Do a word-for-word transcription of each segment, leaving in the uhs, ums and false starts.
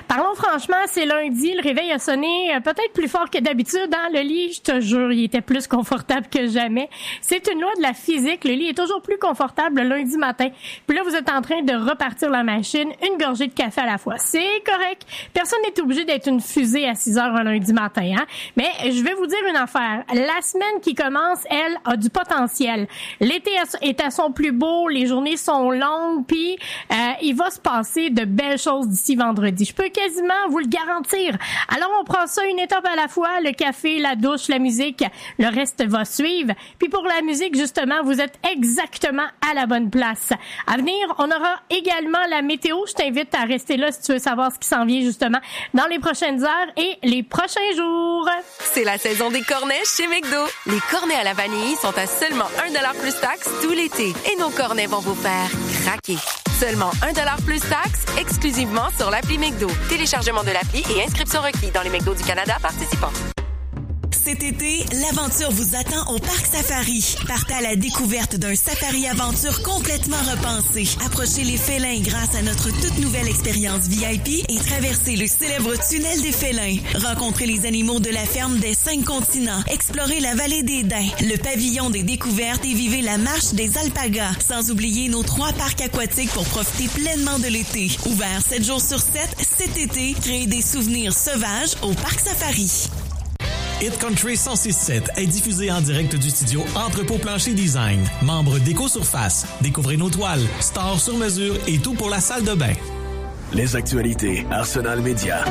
Parlons franchement, c'est lundi, le réveil a sonné euh, peut-être plus fort que d'habitude. Dans le lit, je te jure, il était plus confortable que jamais. C'est une loi de la physique. Le lit est toujours plus confortable le lundi matin. Puis là, vous êtes en train de repartir la machine, une gorgée de café à la fois. C'est correct. Personne n'est obligé d'être une fusée à six heures un lundi matin, hein. Mais je vais vous dire une affaire. La semaine qui commence, elle, a du potentiel. L'été est à son plus beau, les journées sont longues, puis euh, il va se passer de belles choses d'ici vendredi. Je peux quasiment vous le garantir. Alors, on prend ça une étape à la fois, le café, la douche, la musique, le reste va suivre. Puis pour la musique, justement, vous êtes exactement à la bonne place. À venir, on aura également la météo. Je t'invite à rester là si tu veux savoir ce qui s'en vient, justement, dans les prochaines heures et les prochains jours. C'est la saison des cornets chez McDo. Les cornets à la vanille sont à seulement un dollar plus taxe tout l'été. Et nos cornets vont vous faire craquer. Seulement un dollar plus taxe, exclusivement sur l'appli McDo. Téléchargement de l'appli et inscription requis dans les McDo du Canada participants. Cet été, l'aventure vous attend au Parc Safari. Partez à la découverte d'un safari aventure complètement repensé. Approchez les félins grâce à notre toute nouvelle expérience V I P et traversez le célèbre tunnel des félins. Rencontrez les animaux de la ferme des cinq continents. Explorez la vallée des Daims, le pavillon des découvertes et vivez la marche des alpagas. Sans oublier nos trois parcs aquatiques pour profiter pleinement de l'été. Ouvert sept jours sur sept, cet été, créez des souvenirs sauvages au Parc Safari. Hit Country cent six sept est diffusé en direct du studio Entrepôt Plancher Design. Membre d'Éco-Surface. Découvrez nos toiles, stores sur mesure et tout pour la salle de bain. Les actualités Arsenal Média.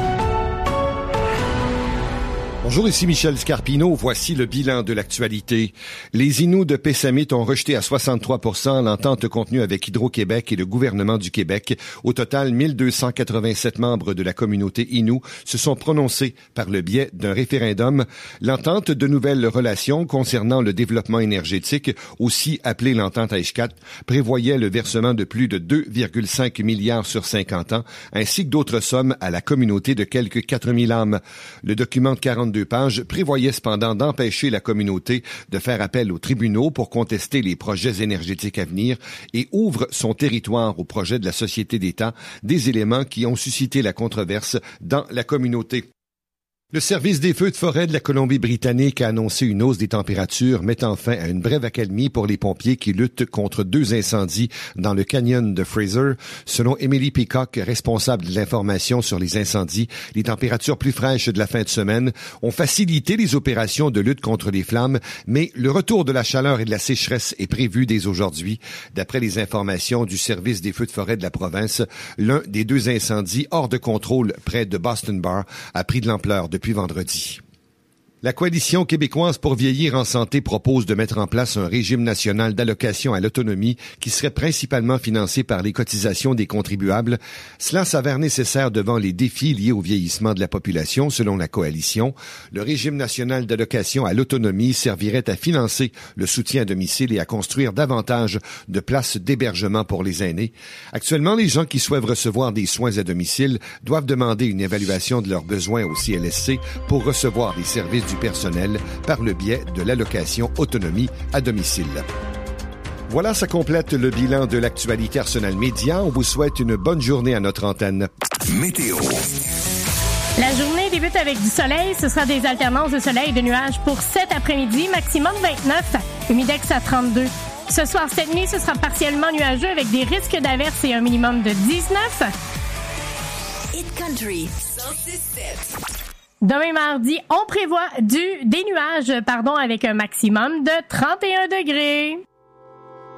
Bonjour, ici Michel Scarpino. Voici le bilan de l'actualité. Les Inuits de Pessamit ont rejeté à soixante-trois pour cent l'entente contenue avec Hydro-Québec et le gouvernement du Québec. Au total, mille deux cent quatre-vingt-sept membres de la communauté Innu se sont prononcés par le biais d'un référendum. L'entente de nouvelles relations concernant le développement énergétique, aussi appelée l'entente Aishkat, prévoyait le versement de plus de deux virgule cinq milliards sur cinquante ans, ainsi que d'autres sommes à la communauté de quelques quatre mille âmes. Le document de quarante-deux pages prévoyait cependant d'empêcher la communauté de faire appel aux tribunaux pour contester les projets énergétiques à venir et ouvre son territoire au projet de la Société d'État, des éléments qui ont suscité la controverse dans la communauté. Le service des feux de forêt de la Colombie-Britannique a annoncé une hausse des températures, mettant fin à une brève accalmie pour les pompiers qui luttent contre deux incendies dans le canyon de Fraser. Selon Emily Peacock, responsable de l'information sur les incendies, les températures plus fraîches de la fin de semaine ont facilité les opérations de lutte contre les flammes, mais le retour de la chaleur et de la sécheresse est prévu dès aujourd'hui. D'après les informations du service des feux de forêt de la province, l'un des deux incendies hors de contrôle près de Boston Bar a pris de l'ampleur de depuis vendredi. La Coalition québécoise pour vieillir en santé propose de mettre en place un régime national d'allocation à l'autonomie qui serait principalement financé par les cotisations des contribuables. Cela s'avère nécessaire devant les défis liés au vieillissement de la population, selon la Coalition. Le régime national d'allocation à l'autonomie servirait à financer le soutien à domicile et à construire davantage de places d'hébergement pour les aînés. Actuellement, les gens qui souhaitent recevoir des soins à domicile doivent demander une évaluation de leurs besoins au C L S C pour recevoir des services du personnel par le biais de l'allocation autonomie à domicile. Voilà, ça complète le bilan de l'actualité Arsenal Média. On vous souhaite une bonne journée à notre antenne. Météo. La journée débute avec du soleil. Ce sera des alternances de soleil et de nuages pour cet après-midi. Maximum vingt-neuf, humidex à trente-deux. Ce soir, cette nuit, ce sera partiellement nuageux avec des risques d'averses et un minimum de dix-neuf. Hit Country cent six sept. Demain mardi, on prévoit du, des nuages, pardon, avec un maximum de trente et un degrés.